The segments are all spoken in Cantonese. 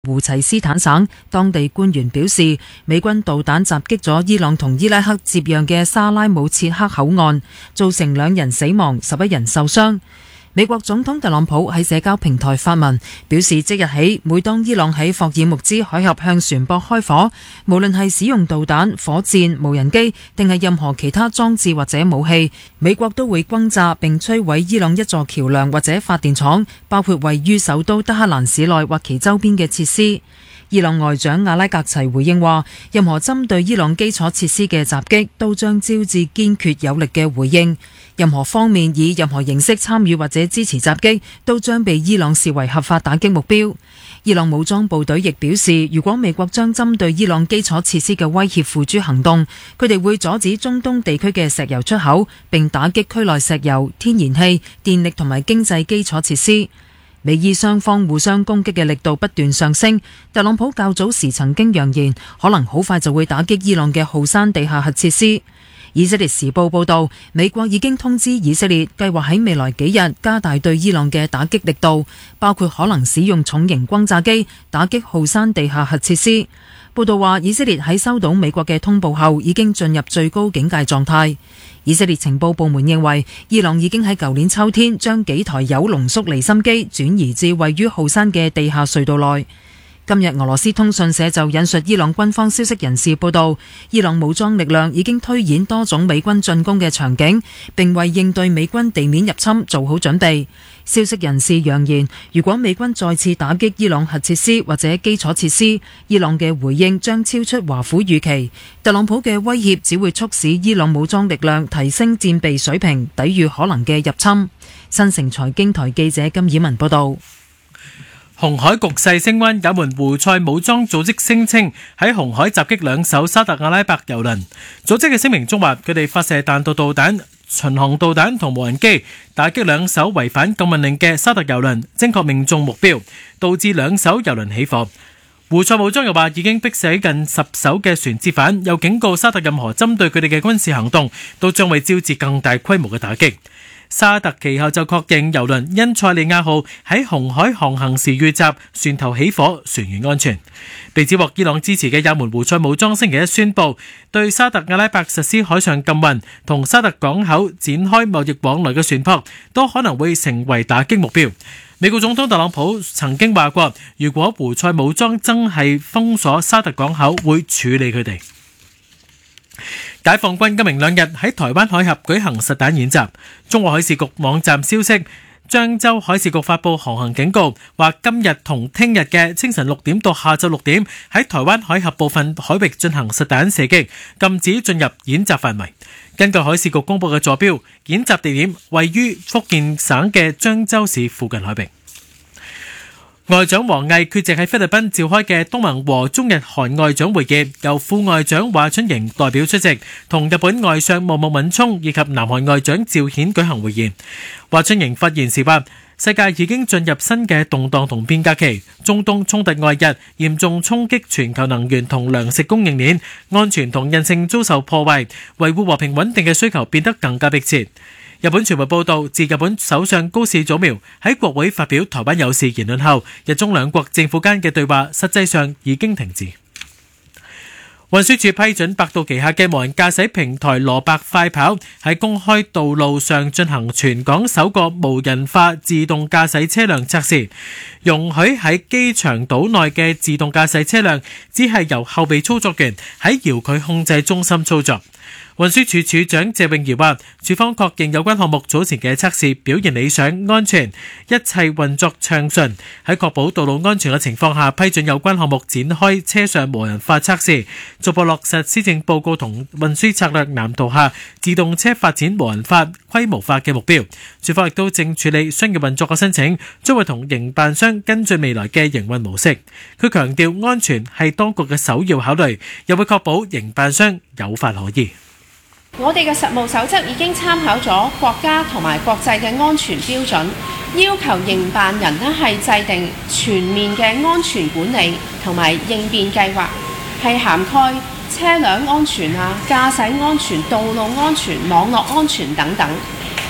胡齊斯坦省，當地官員表示，美軍導彈襲擊咗伊朗同伊拉克接壤嘅沙拉姆切克口岸，造成2人死亡，11人受傷。美國總統特朗普喺社交平台發文表示，即日起，每當伊朗喺霍爾木茲海峽向船舶開火，無論係使用導彈、火箭、無人機定係任何其他裝置或者武器，美國都會轟炸並摧毀伊朗一座橋樑或者發電廠，包括位於首都德黑蘭市內或其周邊嘅設施。伊朗外長阿拉格齊回應話，任何針對伊朗基礎設施嘅襲擊都將招致堅決有力嘅回應，任何方面以任何形式參與或者支持襲擊都將被伊朗視為合法打擊目標。伊朗武裝部隊亦表示，如果美國將針對伊朗基礎設施嘅威脅付諸行動，佢哋會阻止中東地區嘅石油出口，並打擊區內石油、天然氣、電力同埋經濟基礎設施。美伊雙方互相攻擊嘅力度不斷上升，特朗普較早時曾經揚言，可能好快就會打擊伊朗嘅浩山地下核設施。以色列時報報道，美國已經通知以色列，計劃喺未來幾日加大對伊朗嘅打擊力度，包括可能使用重型轟炸機打擊浩山地下核設施。報道話，以色列喺收到美國嘅通報後，已經進入最高警戒狀態。以色列情報部門認為，伊朗已經喺舊年秋天將幾台鈾濃縮離心機轉移至位於浩山嘅地下隧道內。今日俄羅斯通訊社就引述伊朗軍方消息人士報道，伊朗武裝力量已經推演多種美軍進攻嘅場景，並為應對美軍地面入侵做好準備。消息人士揚言，如果美軍再次打擊伊朗核設施或者基礎設施，伊朗嘅回應將超出華府預期。特朗普嘅威脅只會促使伊朗武裝力量提升戰備水平，抵禦可能嘅入侵。新城財經台記者金綺文報道。 紅海局勢升溫，也門胡塞武裝組織聲稱喺紅海襲擊2艘沙特阿拉伯油輪。組織嘅聲明中話，佢哋發射彈道導彈、巡航導彈同無人機，打擊2艘違反禁運令嘅沙特油輪，精確命中目標，導致2艘油輪起火。胡塞武裝又話已經迫使近10艘嘅船折返，又警告沙特任何針對佢哋嘅軍事行動都將會招致更大規模嘅打擊。沙特其後就確認油輪因塞利亞號喺紅海航行時遇襲，船頭起火，船員安全。被指獲伊朗支持嘅也門胡塞武裝星期一宣布對沙特阿拉伯實施海上禁運，同沙特港口展開貿易往來嘅船舶都可能會成為打擊目標。美國總統特朗普曾經話過，如果胡塞武裝真係封鎖沙特港口，會處理佢哋。解放軍今明2日喺台灣海峽舉行實彈演習。中國海事局網站消息，漳州海事局發布航行警告，話今日同聽日嘅清晨6點到下晝6點喺台灣海峽部分海域進行實彈射擊，禁止進入演習範圍。根據海事局公布嘅坐標，演習地點位於福建省嘅漳州市附近海域。外長王毅缺席喺菲律賓召開嘅東盟和中日韓外長會議，由副外長華春瑩代表出席，同日本外相茂木敏充以及南韓外長趙顯舉行會議。華春瑩發言時話，世界已經進入新嘅動盪同變革期，中東衝突外日嚴重衝擊全球能源同糧食供應鏈，安全同韌性遭受破壞，維護和平穩定嘅需求變得更加迫切。日本傳媒報道，自日本首相高市早苗喺國會發表台灣有事言論後，日中兩國政府間嘅對話實際上已經停止。運輸署批准百度旗下嘅無人駕駛平台羅伯快跑喺公開道路上進行全港首個無人化自動駕駛車輛測試，容許喺機場島內嘅自動駕駛車輛只係由後備操作員喺遙距控制中心操作。運輸署署長謝永儀話，署方確認有關項目早前嘅測試表現理想、安全，一切運作暢順。喺確保道路安全嘅情況下，批准有關項目展開車上無人化測試，逐步落實施政報告同運輸策略藍圖下自動車發展無人化、規模化嘅目標。署方亦都正處理商業運作嘅申請，將會同營辦商跟進未來嘅營運模式。佢強調安全係當局嘅首要考慮，又會確保營辦商有法可依。 我哋嘅實務守則已經參考咗國家同埋國際嘅安全標準，要求營辦人係制定全面嘅安全管理同埋應變計劃，係涵蓋車輛安全、駕駛安全、道路安全、網絡安全等等。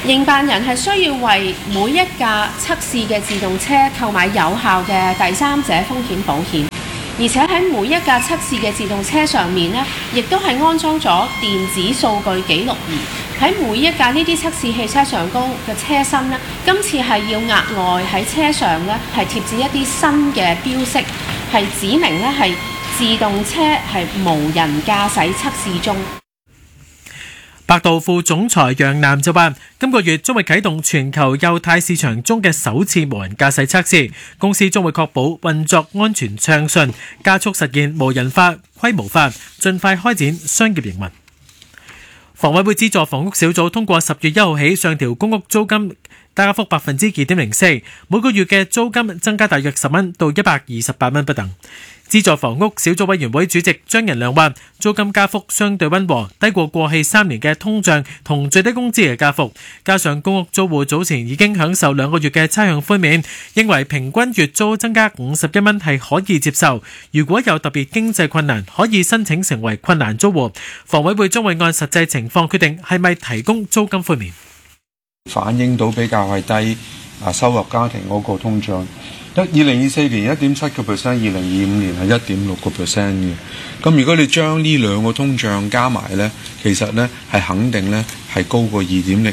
營辦人係需要為每一架測試嘅自動車購買有效嘅第三者風險保險，而且喺每一架測試嘅自動車上面呢，亦都係安裝咗電子數據記錄儀。喺每一架呢啲測試汽車上高嘅車身呢，今次係要額外喺車上呢係貼置一啲新嘅標識，係指明呢係自動車係無人駕駛測試中。 百度副總裁楊楠就話，今個月將會啟動全球幼態市場中嘅首次無人駕駛測試，公司將會確保運作安全暢順，加速實現無人化、規模化，盡快開展商業營運。房委會資助房屋小組通過10月1號起上調公屋租金加幅 2.04%， 每個月嘅租金增加大約10蚊到128蚊不等。資助房屋小組委員會主席張仁良話，租金加幅相對溫和，低過過去3年嘅通脹同最低工資嘅加幅，加上公屋租戶早前已經享受2個月嘅差餉寬免，認為平均月租增加51蚊係可以接受。如果有特別經濟困難，可以申請成為困難租戶。房委會將會按實際情況決定係咪提供租金寬免。 反映到比較係低收入家庭嗰個通脹。2024年 1.7%， 2025年係 1.6% 嘅。咁如果你將呢兩個通脹加埋呢，其實呢係肯定呢係高過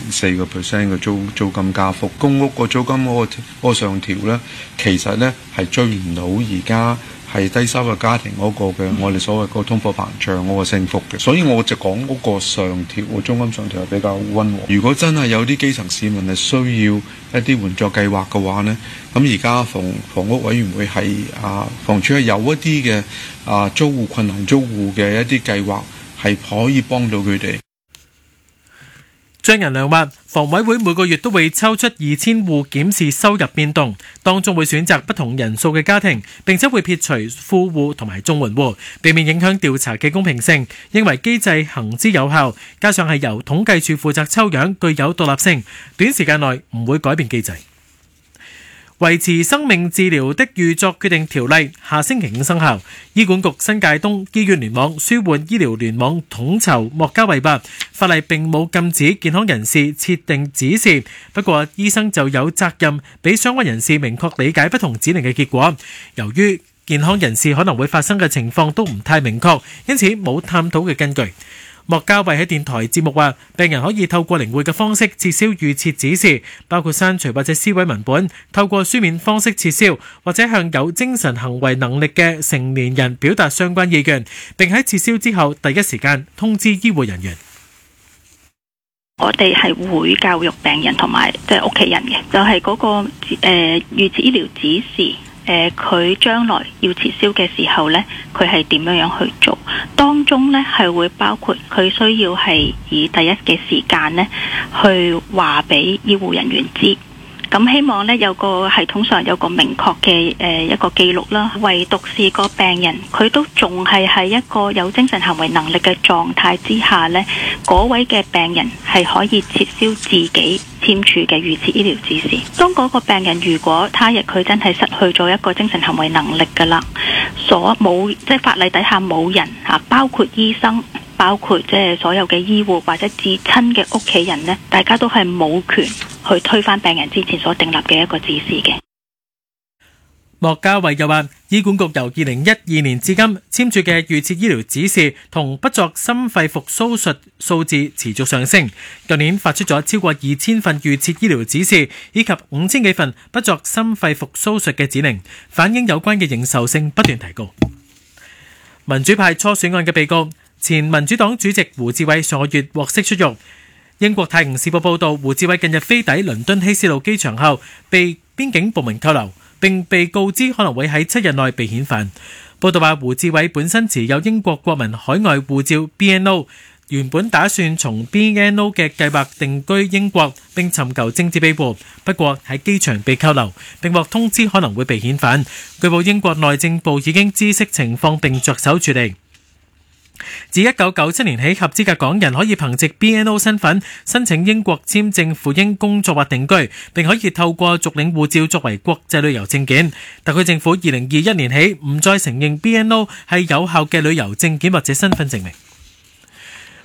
2.04% 嘅租金加幅。公屋個租金嗰個上調呢，其實呢係追唔到而家係低收入家庭嗰個嘅我哋所謂個通貨膨脹嗰個升幅嘅，所以我就講嗰個上調，個租金上調係比較溫和。如果真係有啲基層市民係需要一啲援助計劃嘅話呢，咁而家房屋委員會係房署係有一啲嘅租戶困難租戶嘅一啲計劃係可以幫到佢哋。 張仁良話，房委會每個月都會抽出2000戶檢視收入變動，當中會選擇不同人數嘅家庭，並且會撇除富戶同埋綜援戶，避免影響調查嘅公平性。認為機制行之有效，加上係由統計處負責抽樣，具有獨立性，短時間內唔會改變機制。維持生命治療的預作決定條例下星期5生效。醫管局新界東醫院聯網舒緩醫療聯網統籌莫家偉話，法例並冇禁止健康人士設定指示，不過醫生就有責任俾相關人士明確理解不同指令嘅結果。由於健康人士可能會發生嘅情況都唔太明確，因此冇探討嘅根據。莫家偉喺電台節目話，病人可以透過靈活嘅方式撤銷預設指示，包括刪除或者撕毀文本，透過書面方式撤銷，或者向有精神行為能力嘅成年人表達相關意願，並喺撤銷之後第一時間通知醫護人員。 我哋係會教育病人同埋即係屋企人嘅，就係嗰個預設醫療指示。佢將來要撤銷嘅時候呢，佢係點樣去做？當中呢係會包括佢需要係以第一嘅時間呢去話俾醫護人員知。咁希望呢有個系統上有個明確嘅一個記錄啦。唯獨是個病人，佢都仲係喺一個有精神行為能力嘅狀態之下呢，嗰位嘅病人係可以撤銷自己簽署嘅預設醫療指示。當嗰個病人如果他日佢真係失去咗一個精神行為能力㗎啦，即係法例底下冇人包括醫生，包括即係所有嘅醫護或者至親嘅屋企人呢，大家都係冇權去推翻病人之前所訂立嘅一個指示嘅。 莫家偉又話，醫管局由2012年至今簽署嘅預設醫療指示同不作心肺復甦術數字持續上升，舊年發出咗超過2000份預設醫療指示，以及5000幾份不作心肺復甦術嘅指令，反映有關嘅認受性不斷提高。民主派初選案嘅被告前民主黨主席胡志偉上個月獲釋出獄。英國泰晤士報報道，胡志偉近日飛抵倫敦希斯路機場後被邊境部門扣留，並被告知可能會喺7日內被遣返。報道話，胡志偉本身持有英國國民海外護照 BNO， 原本打算從 BNO 嘅計劃定居英國並尋求政治庇護，不過喺機場被扣留，並獲通知可能會被遣返。據報英國內政部已經知悉情況並着手處理。自1997年起，合資格港人可以憑藉 BNO 身份申請英國簽證赴英工作或定居，並可以透過續領護照作為國際旅遊證件。特區政府2021年起唔再承認 BNO 係有效嘅旅遊證件或者身份證明。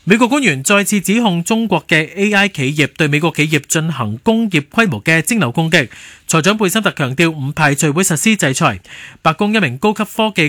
美國官員再次指控中國嘅 AI 企業對美國企業進行工業規模嘅蒸餾攻擊。財長貝森特強調唔排除會實施制裁。白宮一名高級科技